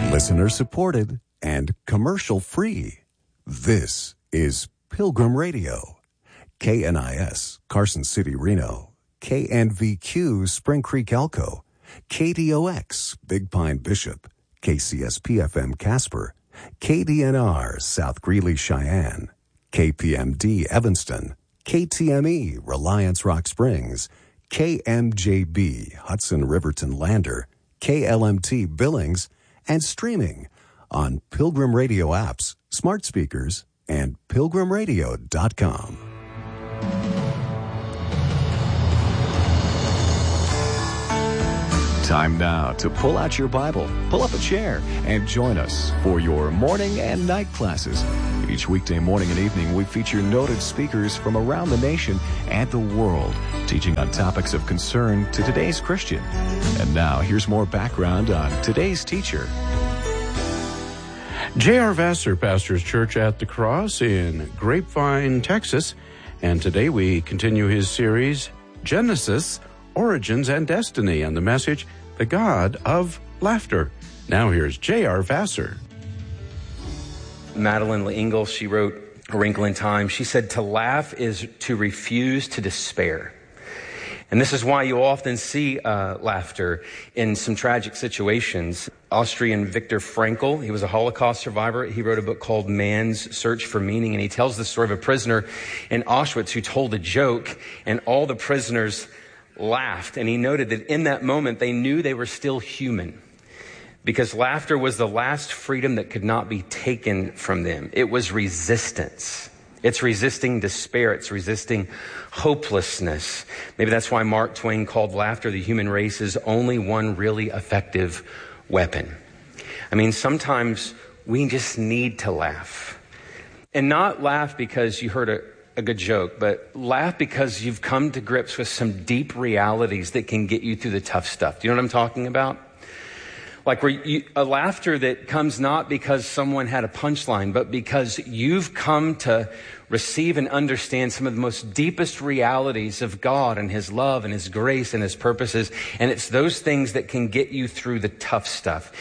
Listener supported and commercial free. This is Pilgrim Radio. KNIS, Carson City, Reno. KNVQ, Spring Creek, Elko. KDOX, Big Pine, Bishop. KCSP-FM, Casper. KDNR, South Greeley, Cheyenne. KPMD, Evanston. KTME, Reliance, Rock Springs. KMJB, Hudson, Riverton, Lander. KLMT, Billings. And streaming on Pilgrim Radio apps, smart speakers, and pilgrimradio.com. Time now to pull out your Bible, pull up a chair, and join us for your morning and night classes. Each weekday morning and evening, we feature noted speakers from around the nation and the world, teaching on topics of concern to today's Christian. And now, here's more background on today's teacher. J.R. Vassar pastors Church at the Cross in Grapevine, Texas, and today we continue his series, Genesis, Origins and Destiny, and the message, The God of Laughter. Now here's J.R. Vassar. Madeleine L'Engle, she wrote A Wrinkle in Time. She said, to laugh is to refuse to despair. And this is why you often see laughter in some tragic situations. Austrian Viktor Frankl, he was a Holocaust survivor. He wrote a book called Man's Search for Meaning, and he tells the story of a prisoner in Auschwitz who told a joke, and all the prisoners laughed. And he noted that in that moment, they knew they were still human, because laughter was the last freedom that could not be taken from them. It was resistance. It's resisting despair. It's resisting hopelessness. Maybe that's why Mark Twain called laughter the human race's only one really effective weapon. I mean, sometimes we just need to laugh. And not laugh because you heard a good joke, but laugh because you've come to grips with some deep realities that can get you through the tough stuff. Do you know what I'm talking about? Like a laughter that comes not because someone had a punchline, but because you've come to receive and understand some of the most deepest realities of God and His love and His grace and His purposes. And it's those things that can get you through the tough stuff.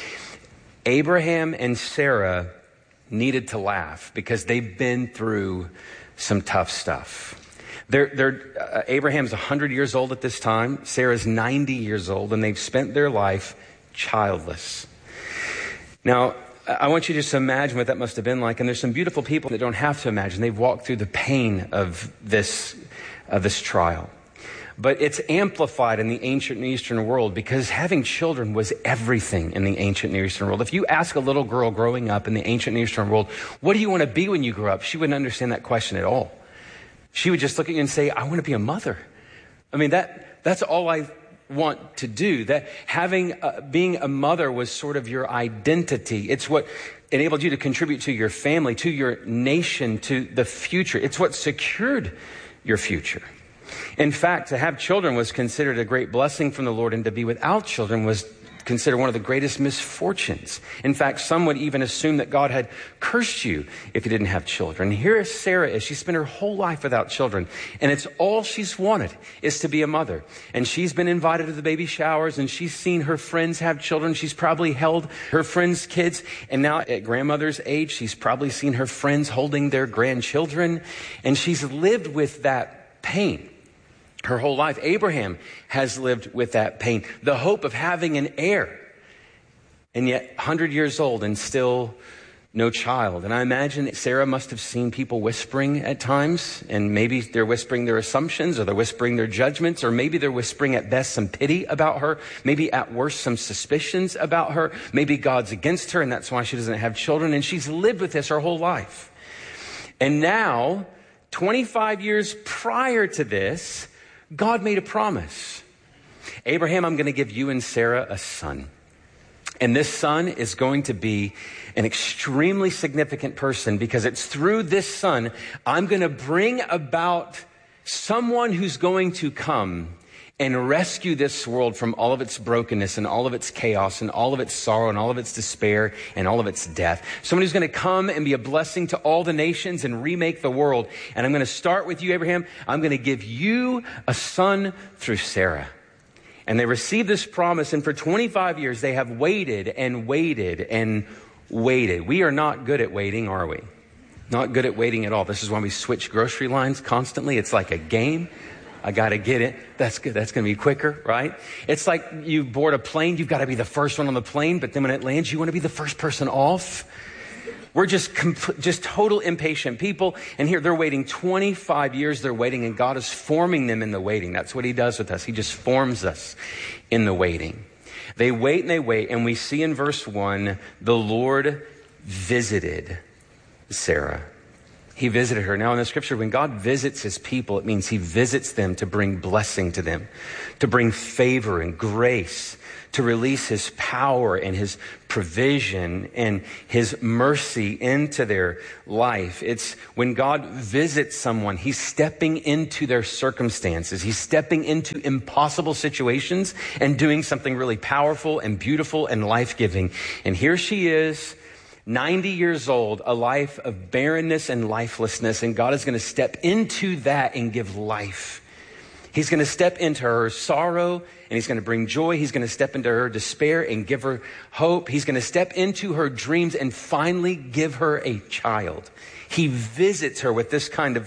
Abraham and Sarah needed to laugh because they've been through some tough stuff. Abraham's 100 years old at this time. Sarah's 90 years old, and they've spent their life childless. Now, I want you to just imagine what that must have been like. And there's some beautiful people that don't have to imagine. They've walked through the pain of this trial. But it's amplified in the ancient Near Eastern world because having children was everything in the ancient Near Eastern world. If you ask a little girl growing up in the ancient Near Eastern world, what do you want to be when you grow up? She wouldn't understand that question at all. She would just look at you and say, I want to be a mother. I mean, that's all I want to do. That being a mother was sort of your identity. It's what enabled you to contribute to your family, to your nation, to the future. It's what secured your future. In fact, to have children was considered a great blessing from the Lord, and to be without children was considered one of the greatest misfortunes. In fact, some would even assume that God had cursed you if you didn't have children. Here Sarah is. She spent her whole life without children, and it's all she's wanted is to be a mother. And she's been invited to the baby showers, and she's seen her friends have children. She's probably held her friends' kids, and now at grandmother's age, she's probably seen her friends holding their grandchildren, and she's lived with that pain her whole life. Abraham has lived with that pain, the hope of having an heir, and yet 100 years old and still no child. And I imagine Sarah must have seen people whispering at times, and maybe they're whispering their assumptions, or they're whispering their judgments, or maybe they're whispering at best some pity about her, maybe at worst some suspicions about her. Maybe God's against her and that's why she doesn't have children, and she's lived with this her whole life. And now, 25 years prior to this, God made a promise. Abraham, I'm going to give you and Sarah a son. And this son is going to be an extremely significant person, because it's through this son I'm going to bring about someone who's going to come and rescue this world from all of its brokenness and all of its chaos and all of its sorrow and all of its despair and all of its death. Someone who's going to come and be a blessing to all the nations and remake the world. And I'm going to start with you, Abraham. I'm going to give you a son through Sarah. And they received this promise, and for 25 years they have waited and waited and waited. We are not good at waiting, are we? Not good at waiting at all. This is why we switch grocery lines constantly. It's like a game. I got to get it. That's good. That's going to be quicker, right? It's like you board a plane. You've got to be the first one on the plane, but then when it lands, you want to be the first person off. We're just total impatient people. And here they're waiting 25 years. They're waiting, and God is forming them in the waiting. That's what he does with us. He just forms us in the waiting. They wait and they wait. And we see in verse 1, the Lord visited Sarah. He visited her. Now in the scripture, when God visits his people, it means he visits them to bring blessing to them, to bring favor and grace, to release his power and his provision and his mercy into their life. It's when God visits someone, he's stepping into their circumstances. He's stepping into impossible situations and doing something really powerful and beautiful and life-giving. And here she is, 90 years old, a life of barrenness and lifelessness, and God is going to step into that and give life. He's going to step into her sorrow, and he's going to bring joy. He's going to step into her despair and give her hope. He's going to step into her dreams and finally give her a child. He visits her with this kind of